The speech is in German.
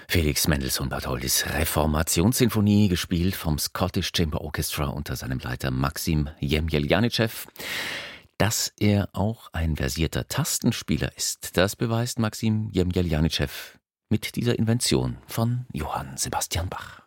Felix Mendelssohn Bartholdys Reformationssinfonie, gespielt vom Scottish Chamber Orchestra unter seinem Leiter Maxim Jemjeljanitschew. Dass er auch ein versierter Tastenspieler ist, das beweist Maxim Jemjeljanitschew mit dieser Invention von Johann Sebastian Bach.